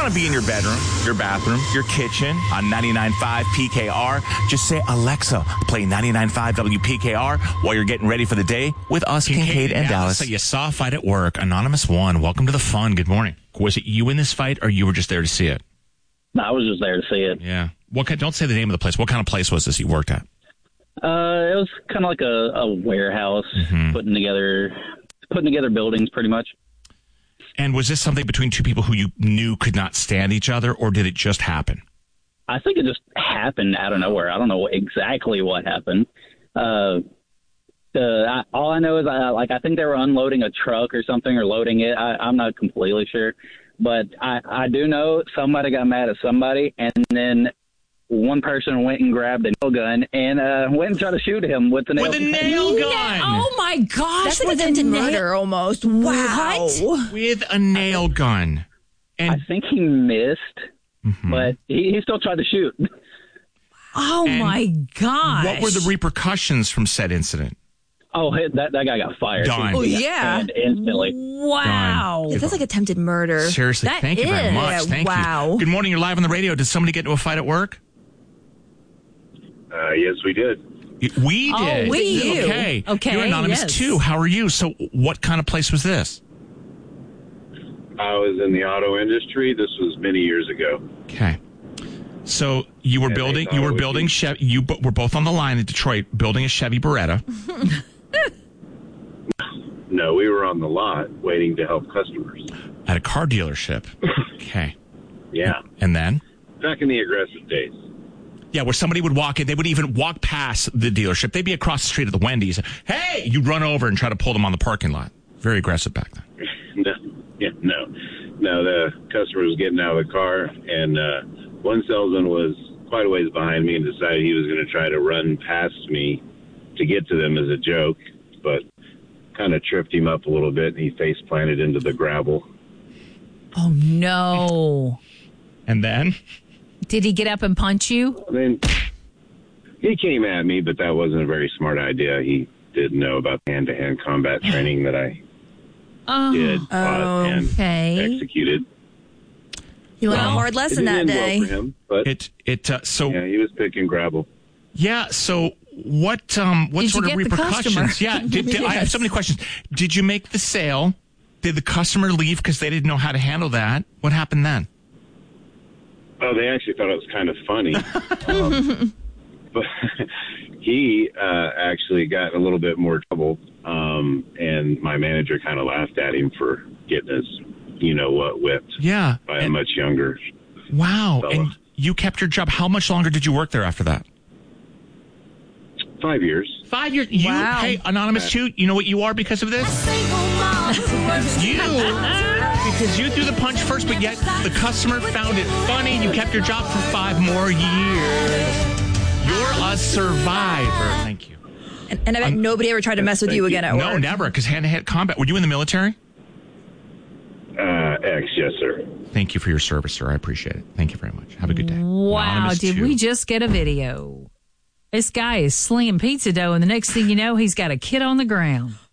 want to be in your bedroom, your bathroom, your kitchen on 99.5 PKR, just say, Alexa, play 99.5 WPKR while you're getting ready for the day with us, Kincaid and Dallas. So you saw a fight at work. Anonymous won. Welcome to the fun. Good morning. Was it you in this fight, or you were just there to see it? I was just there to see it. Yeah. Don't say the name of the place. What kind of place was this you worked at? It was kind of like a warehouse, putting together buildings, pretty much. And was this something between two people who you knew could not stand each other, or did it just happen? I think it just happened out of nowhere. I don't know exactly what happened. All I know is I think they were unloading a truck or something, or loading it. I'm not completely sure, but I do know somebody got mad at somebody, and then one person went and grabbed a nail gun and went and tried to shoot him with the nail gun. Oh, my gosh. That's like attempted murder almost. Wow. What? With a nail gun. And I think he missed, but he still tried to shoot. Oh, my gosh. What were the repercussions from said incident? Oh, that guy got fired. Done. Oh, yeah. Instantly. Wow. It feels like attempted murder. Seriously, That thank you very is. much. Thank Wow. you. Good morning. You're live on the radio. Did somebody get into a fight at work? Yes, we did. We did. we. Okay. Okay, You're anonymous yes. too. How are you? So what kind of place was this? I was in the auto industry. This was many years ago. Okay. So you were Yeah, building, they you were thought it building would be- Chevy, you were both on the line in Detroit, building a Chevy Beretta. No, we were on the lot waiting to help customers. At a car dealership. Okay. Yeah. And then? Back in the aggressive days. Yeah, where somebody would walk in, they would even walk past the dealership. They'd be across the street at the Wendy's. Hey! You'd run over and try to pull them on the parking lot. Very aggressive back then. No, the customer was getting out of the car, and one salesman was quite a ways behind me and decided he was going to try to run past me to get to them as a joke, but kind of tripped him up a little bit, and he face planted into the gravel. Oh, no. And then? Did he get up and punch you? I mean, he came at me, but that wasn't a very smart idea. He didn't know about hand-to-hand combat training that I did, taught, and okay. executed. You learned a hard It lesson didn't that end day. well for him, but So yeah, he was picking gravel. yeah. So what Did you sort of get the customer? repercussions? Yeah. I have so many questions. Did you make the sale? Did the customer leave because they didn't know how to handle that? What happened then? Oh, they actually thought it was kind of funny. But he actually got in a little bit more trouble, and my manager kind of laughed at him for getting his, whipped Yeah. by a much younger Wow. fella. And you kept your job. How much longer did you work there after that? 5 years. 5 years. Wow. Hey, anonymous too. You know what you are because of this? Because you threw the punch first, but yet the customer found it funny. You kept your job for 5 more years. You're a survivor. Thank you. And I bet nobody ever tried to mess with you again at No, work. never. Because hand-to-hand combat. Were you in the military? Yes, sir. Thank you for your service, sir. I appreciate it. Thank you very much. Have a good day. Wow. Anonymous Did too. we just get a video? This guy is slinging pizza dough, and the next thing you know, he's got a kid on the ground.